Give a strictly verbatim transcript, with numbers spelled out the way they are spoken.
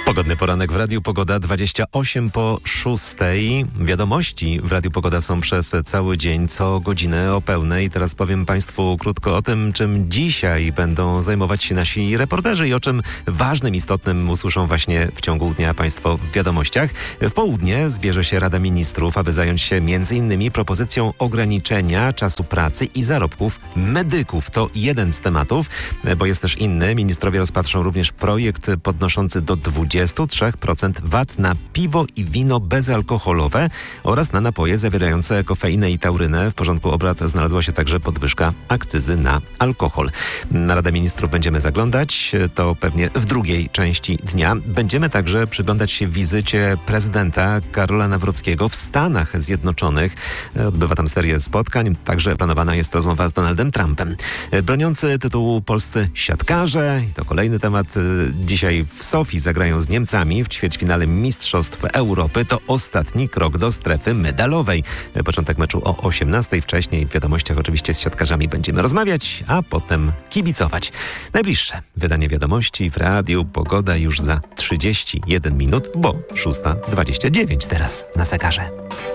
Pogodny poranek w Radiu Pogoda, dwadzieścia osiem po szóstej. Wiadomości w Radiu Pogoda są przez cały dzień, co godzinę o pełnej. Teraz powiem Państwu krótko o tym, czym dzisiaj będą zajmować się nasi reporterzy i o czym ważnym, istotnym usłyszą właśnie w ciągu dnia Państwo w wiadomościach. W południe zbierze się Rada Ministrów, aby zająć się między innymi propozycją ograniczenia czasu pracy i zarobków medyków. To jeden z tematów, bo jest też inny. Ministrowie rozpatrzą również projekt podnoszący do dwudziestu trzy procent V A T na piwo i wino bezalkoholowe oraz na napoje zawierające kofeinę i taurynę. W porządku obrad znalazła się także podwyżka akcyzy na alkohol. Na Radę Ministrów będziemy zaglądać, to pewnie w drugiej części dnia. Będziemy także przyglądać się wizycie prezydenta Karola Nawrockiego w Stanach Zjednoczonych. Odbywa tam serię spotkań, także planowana jest rozmowa z Donaldem Trumpem. Broniący tytułu polscy siatkarze, i to kolejny temat, dzisiaj w Sofii zagrają z Niemcami w ćwierćfinale Mistrzostw Europy. To ostatni krok do strefy medalowej. Początek meczu o osiemnastej. Wcześniej w wiadomościach oczywiście z siatkarzami będziemy rozmawiać, a potem kibicować. Najbliższe wydanie wiadomości w Radiu Pogoda już za trzydzieści jeden minut, bo szósta dwadzieścia dziewięć teraz na zegarze.